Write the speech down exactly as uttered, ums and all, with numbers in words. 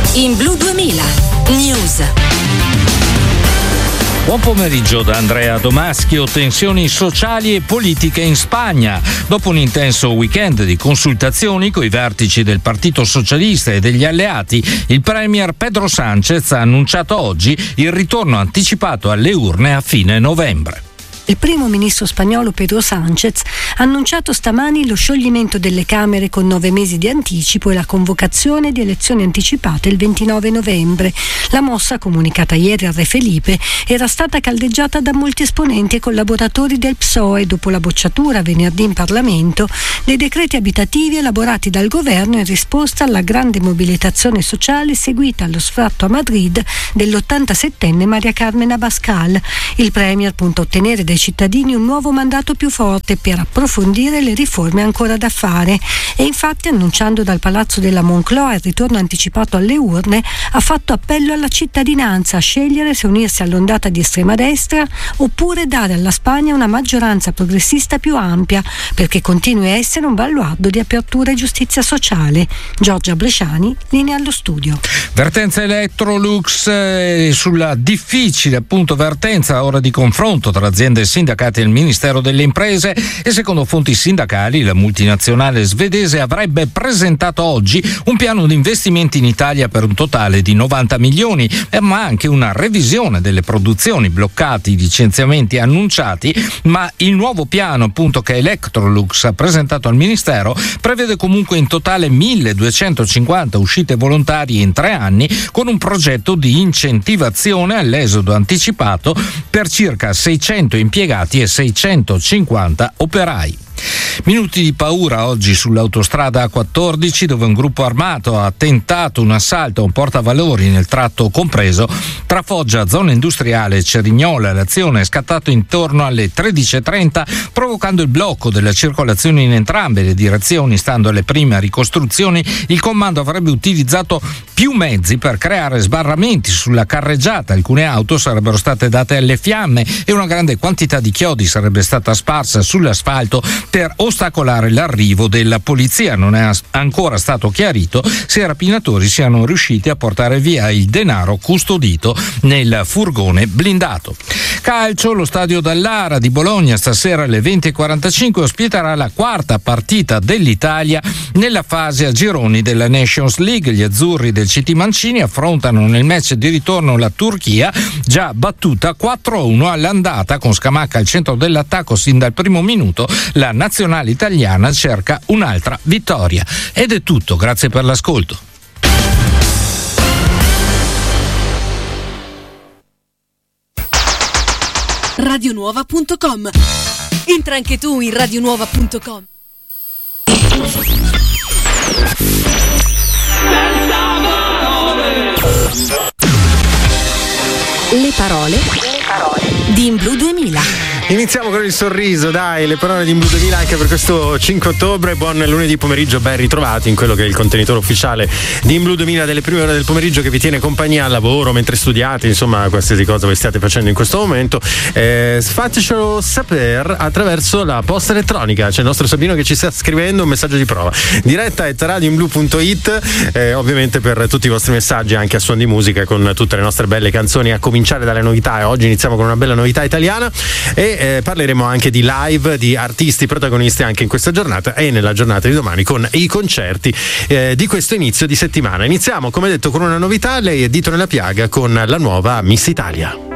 In Blu duemila News. Buon pomeriggio da Andrea Domaschio. Tensioni sociali e politiche in Spagna. Dopo un intenso weekend di consultazioni coi vertici del Partito Socialista e degli alleati, il premier Pedro Sánchez ha annunciato oggi il ritorno anticipato alle urne a fine novembre. Il primo ministro spagnolo Pedro Sánchez ha annunciato stamani lo scioglimento delle Camere con nove mesi di anticipo e la convocazione di elezioni anticipate il ventinove novembre. La mossa, comunicata ieri al Re Felipe, era stata caldeggiata da molti esponenti e collaboratori del P S O E dopo la bocciatura venerdì in Parlamento dei decreti abitativi elaborati dal governo in risposta alla grande mobilitazione sociale seguita allo sfratto a Madrid dell'ottantasettenne Maria Carmen Abascal. Il premier punta a ottenere dai cittadini un nuovo mandato più forte per approfondire le riforme ancora da fare e infatti, annunciando dal Palazzo della Moncloa il ritorno anticipato alle urne, ha fatto appello alla cittadinanza a scegliere se unirsi all'ondata di estrema destra oppure dare alla Spagna una maggioranza progressista più ampia perché continui a essere un baluardo di apertura e giustizia sociale. Giorgia Bresciani, linea allo studio. Vertenza Electrolux eh, sulla difficile appunto vertenza ora di confronto tra aziende e sindacati del Ministero delle Imprese e secondo fonti sindacali la multinazionale svedese avrebbe presentato oggi un piano di investimenti in Italia per un totale di novanta milioni, eh, ma anche una revisione delle produzioni bloccate, i licenziamenti annunciati, ma il nuovo piano appunto che Electrolux ha presentato al Ministero prevede comunque in totale milleduecentocinquanta uscite volontarie in tre anni con un progetto di incentivazione all'esodo anticipato per circa seicento impiegati e seicentocinquanta operai. Minuti di paura oggi sull'autostrada A quattordici dove un gruppo armato ha tentato un assalto a un portavalori nel tratto compreso tra Foggia, zona industriale e Cerignola. L'azione è scattata intorno alle tredici e trenta provocando il blocco della circolazione in entrambe le direzioni. Stando alle prime ricostruzioni il comando avrebbe utilizzato più mezzi per creare sbarramenti sulla carreggiata, alcune auto sarebbero state date alle fiamme e una grande quantità di chiodi sarebbe stata sparsa sull'asfalto per ostacolare l'arrivo della polizia. Non è ancora stato chiarito se i rapinatori siano riusciti a portare via il denaro custodito nel furgone blindato. Calcio, lo stadio Dallara di Bologna stasera alle venti e quarantacinque ospiterà la quarta partita dell'Italia nella fase a gironi della Nations League. Gli azzurri del C T Mancini affrontano nel match di ritorno la Turchia, già battuta quattro a uno all'andata con Scamacca al centro dell'attacco sin dal primo minuto. La nazionale italiana cerca un'altra vittoria. Ed è tutto, grazie per l'ascolto. radionuova punto com. Entra anche tu in radionuova punto com. Le parole, le parole di In Blu duemila. Iniziamo con il sorriso, dai, le parole di In Blu duemila anche per questo cinque ottobre. Buon lunedì pomeriggio, ben ritrovati in quello che è il contenitore ufficiale di In Blu duemila delle prime ore del pomeriggio che vi tiene compagnia al lavoro, mentre studiate, insomma, qualsiasi cosa voi stiate facendo in questo momento. Eh, fatecelo sapere attraverso la posta elettronica. C'è il nostro Sabino che ci sta scrivendo un messaggio di prova. Diretta at radioinblu punto it, eh, ovviamente per tutti i vostri messaggi anche a suon di musica con tutte le nostre belle canzoni, a cominciare dalle novità. E oggi iniziamo con una bella novità italiana e Eh, parleremo anche di live, di artisti protagonisti anche in questa giornata e nella giornata di domani con i concerti eh, di questo inizio di settimana. Iniziamo, come detto, con una novità. Lei è dito nella piaga con la nuova Miss Italia.